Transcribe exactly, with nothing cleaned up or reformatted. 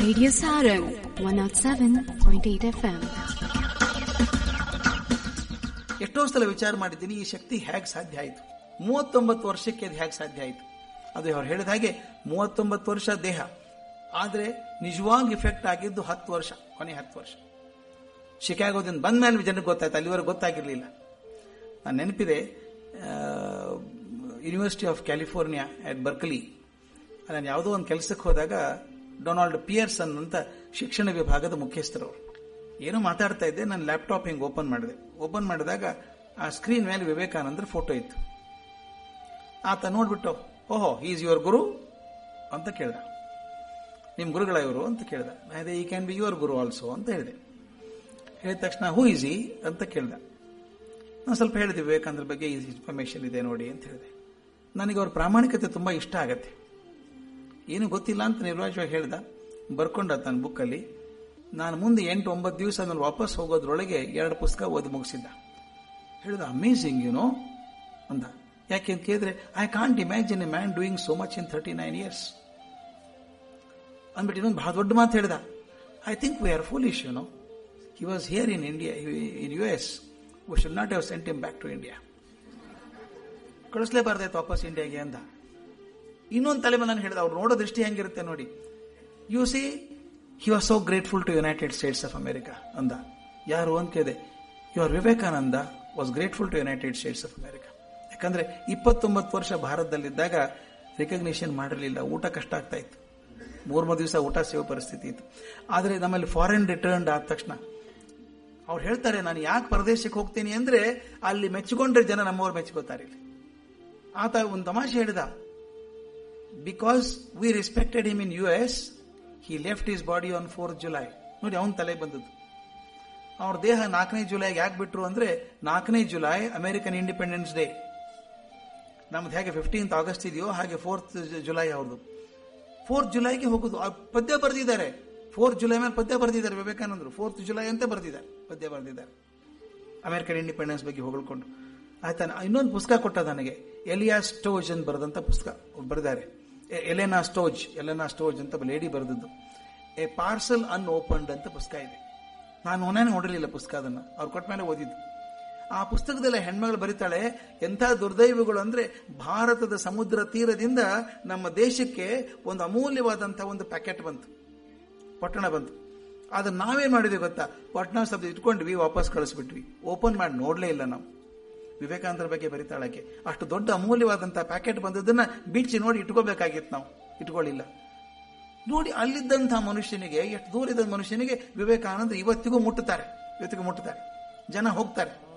Radio Sarang, one oh seven point eight F M. ಎಷ್ಟೋ ಸಲ ವಿಚಾರ ಮಾಡಿದ್ದೀನಿ, ಈ ಶಕ್ತಿ ಹೇಗೆ ಸಾಧ್ಯ ಆಯಿತು, ಮೂವತ್ತೊಂಬತ್ತು ವರ್ಷಕ್ಕೆ ಅದು ಹೇಗೆ ಸಾಧ್ಯ ಆಯಿತು. ಅದು ಅವ್ರು ಹೇಳಿದ ಹಾಗೆ ಮೂವತ್ತೊಂಬತ್ತು ವರ್ಷ ದೇಹ, ಆದರೆ ನಿಜವಾಗಿ ಇಫೆಕ್ಟ್ ಆಗಿದ್ದು ಹತ್ತು ವರ್ಷ, ಕೊನೆ ಹತ್ತು ವರ್ಷ. ಶಿಕಾಗೋದಿಂದ ಬಂದ ಮೇಲೆ ಜನಕ್ಕೆ ಗೊತ್ತಾಯ್ತು, ಅಲ್ಲಿವರೆಗೆ ಗೊತ್ತಾಗಿರಲಿಲ್ಲ. ನಾನು ನೆನಪಿದೆ, university of California at Berkeley, ನಾನು ಯಾವುದೋ ಒಂದು ಕೆಲಸಕ್ಕೆ ಹೋದಾಗ ಡೊನಾಲ್ಡ್ ಪಿಯರ್ಸನ್ ಅಂತ ಶಿಕ್ಷಣ ವಿಭಾಗದ ಮುಖ್ಯಸ್ಥರವರು ಏನೋ ಮಾತಾಡ್ತಾ ಇದ್ದೆ. ನಾನು ಲ್ಯಾಪ್ಟಾಪ್ ಹಿಂಗೆ ಓಪನ್ ಮಾಡಿದೆ. ಓಪನ್ ಮಾಡಿದಾಗ ಆ ಸ್ಕ್ರೀನ್ ಮೇಲೆ ವಿವೇಕಾನಂದರ ಫೋಟೋ ಇತ್ತು. ಆತ ನೋಡ್ಬಿಟ್ಟು, ಓಹೋ ಈಸ್ ಯುವರ್ ಗುರು ಅಂತ ಕೇಳ್ದ. ನಿಮ್ಮ ಗುರುಗಳ ಇವರು ಅಂತ ಕೇಳ್ದ. ಅದೇ ಈ can be your Guru also ಅಂತ ಹೇಳಿದೆ. ಹೇಳಿದ ತಕ್ಷಣ ಹೂ ಈಸ್ ಈ ಅಂತ ಕೇಳ್ದ. ನಾನು ಸ್ವಲ್ಪ ಹೇಳಿದೆ, ವಿವೇಕಾನಂದರ ಬಗ್ಗೆ ಈ ಇನ್ಫಾರ್ಮೇಶನ್ ಇದೆ ನೋಡಿ ಅಂತ ಹೇಳಿದೆ. ನನಗೆ ಅವ್ರ ಪ್ರಾಮಾಣಿಕತೆ ತುಂಬ ಇಷ್ಟ ಆಗತ್ತೆ. ಏನು ಗೊತ್ತಿಲ್ಲ ಅಂತ ನಿರ್ವಾಜವಾಗಿ ಹೇಳ್ದ, ಬರ್ಕೊಂಡ ತನ್ನ ಬುಕ್ಕಲ್ಲಿ. ನಾನು ಮುಂದೆ ಎಂಟು ಒಂಬತ್ತು ದಿವಸ ಆಮೇಲೆ ವಾಪಸ್ ಹೋಗೋದ್ರೊಳಗೆ ಎರಡು ಪುಸ್ತಕ ಓದಿ ಮುಗಿಸಿದ್ದ. ಹೇಳಿದ, ಅಮೇಝಿಂಗ್ ಯುನೋ ಅಂದ. ಯಾಕೆ ಅಂತ ಕೇಳಿದ್ರೆ, I can't imagine A man doing so much in thirty nine years ಅಂದ್ಬಿಟ್ಟು ಇನ್ನೊಂದು ಬಹಳ ದೊಡ್ಡ ಮಾತು ಹೇಳಿದ. I think we are foolish you know, he was here in India, in U S, we should not have sent him back to India. ಕಳಿಸ್ಲೇಬಾರ್ದಾಯ್ತು ವಾಪಸ್ ಇಂಡಿಯಾಗೆ ಅಂದ. ಇನ್ನೊಂದು ತಲೆ ಮೇಲೆ ನಾನು ಹೇಳಿದ, ಅವ್ರು ನೋಡೋ ದೃಷ್ಟಿ ಹೆಂಗಿರುತ್ತೆ ನೋಡಿ. U C he was so grateful to United States of America ಅಂದ. ಯಾರು ಅಂತ ಕೇಳಿದೆ. Your Vivekananda was grateful to United States of America. ಯಾಕಂದ್ರೆ ಇಪ್ಪತ್ತೊಂಬತ್ತು ವರ್ಷ ಭಾರತದಲ್ಲಿದ್ದಾಗ ರಿಕಗ್ನಿಷನ್ ಮಾಡಿರಲಿಲ್ಲ, ಊಟ ಕಷ್ಟ ಆಗ್ತಾ ಇತ್ತು, ಮೂರ್ ಮೂರು ದಿವಸ ಊಟ ಸೇವೋ ಪರಿಸ್ಥಿತಿ ಇತ್ತು. ಆದರೆ ನಮ್ಮಲ್ಲಿ ಫಾರಿನ್ ರಿಟರ್ನ್ ಆದ ತಕ್ಷಣ ಅವ್ರು ಹೇಳ್ತಾರೆ, ನಾನು ಯಾಕೆ ಪರದೇಶಕ್ಕೆ ಹೋಗ್ತೀನಿ ಅಂದ್ರೆ ಅಲ್ಲಿ ಮೆಚ್ಚಿಕೊಂಡ್ರೆ ಜನ ನಮ್ಮವ್ರು ಮೆಚ್ಕೋತಾರೆ. ಆತ ಒಂದು ತಮಾಷೆ ಹೇಳಿದ, because we respected him in U S, he left his body on fourth July. ನೋಡಿ, ಅವನ ತಲೆ ಬಂದದ್ದು. ಅವ್ರ ದೇಹ ನಾಲ್ಕನೇ ಜುಲೈಗೆ ಯಾಕೆ ಬಿಟ್ರು ಅಂದ್ರೆ, ನಾಲ್ಕನೇ ಜುಲೈ ಅಮೆರಿಕನ್ ಇಂಡಿಪೆಂಡೆನ್ಸ್ ಡೇ. ನಮ್ದು ಹೇಗೆ ಫಿಫ್ಟೀನ್ತ್ ಆಗಸ್ಟ್ ಇದೆಯೋ ಹಾಗೆ ಫೋರ್ತ್ ಜುಲೈ ಅವ್ರದ್ದು. ಫೋರ್ತ್ ಜುಲೈಗೆ ಹೋಗುದು. ಪದ್ಯ ಬರೆದಿದ್ದಾರೆ, ಫೋರ್ತ್ ಜುಲೈ ಮೇಲೆ ಪದ್ಯ ಬರೆದಿದ್ದಾರೆ ವಿವೇಕಾನಂದರು. ಫೋರ್ತ್ ಜುಲೈ ಅಂತ ಬರೆದಿದ್ದಾರೆ, ಪದ್ಯ ಬರೆದಿದ್ದಾರೆ ಅಮೆರಿಕನ್ ಇಂಡಿಪೆಂಡೆನ್ಸ್ ಬಗ್ಗೆ ಹೊಗಳ್ಕೊಂಡು. ಆಯ್ತಾ, ಇನ್ನೊಂದು ಪುಸ್ತಕ ಕೊಟ್ಟ ನನಗೆ, ಎಲಿಯಾ ಸ್ಟೋಜ್ ಅಂತ ಬರೆದಂತ ಪುಸ್ತಕ ಬರೆದಾರೆ. ಎಲೆನಾ ಸ್ಟೋಜ್, ಎಲೆನಾ ಸ್ಟೋಜ್ ಅಂತ ಲೇಡಿ ಬರೆದದ್ದು. ಎ ಪಾರ್ಸಲ್ ಅನ್ಓಪನ್ಡ್ ಅಂತ ಪುಸ್ತಕ ಇದೆ. ನಾನು ಒನ್ನೇ ನೋಡಿರಲಿಲ್ಲ ಪುಸ್ತಕ, ಅದನ್ನ ಅವ್ರು ಕೊಟ್ಟ ಮೇಲೆ ಓದಿದ್ದು. ಆ ಪುಸ್ತಕದಲ್ಲ ಹೆಣ್ಮಗಳು ಬರೀತಾಳೆ, ಎಂಥ ದುರ್ದೈವಗಳು ಅಂದ್ರೆ, ಭಾರತದ ಸಮುದ್ರ ತೀರದಿಂದ ನಮ್ಮ ದೇಶಕ್ಕೆ ಒಂದು ಅಮೂಲ್ಯವಾದಂತಹ ಒಂದು ಪ್ಯಾಕೆಟ್ ಬಂತು, ಪಟ್ಟಣ ಬಂತು. ಅದನ್ನ ನಾವೇನ್ ಮಾಡಿದ್ವಿ ಗೊತ್ತಾ, ಪಟ್ಟಣ ಶಬ್ದ ಇಟ್ಕೊಂಡ್ವಿ, ವಾಪಸ್ ಕಳಿಸ್ಬಿಟ್ವಿ, ಓಪನ್ ಮಾಡಿ ನೋಡ್ಲೇ ಇಲ್ಲ ನಾವು. ವಿವೇಕಾನಂದರ ಬಗ್ಗೆ ಬರೀತಾಳಕ್ಕೆ, ಅಷ್ಟು ದೊಡ್ಡ ಅಮೂಲ್ಯವಾದಂತಹ ಪ್ಯಾಕೆಟ್ ಬಂದದನ್ನ ಬಿಚ್ಚಿ ನೋಡಿ ಇಟ್ಕೋಬೇಕಾಗಿತ್ತು, ನಾವು ಇಟ್ಕೊಳ್ಳಿಲ್ಲ. ನೋಡಿ, ಅಲ್ಲಿದ್ದಂತಹ ಮನುಷ್ಯನಿಗೆ, ಎಷ್ಟು ದೂರ ಇದ್ದ ಮನುಷ್ಯನಿಗೆ ವಿವೇಕಾನಂದ ಇವತ್ತಿಗೂ ಮುಟ್ಟುತ್ತಾರೆ, ಇವತ್ತಿಗೂ ಮುಟ್ಟುತ್ತಾರೆ, ಜನ ಹೋಗ್ತಾರೆ.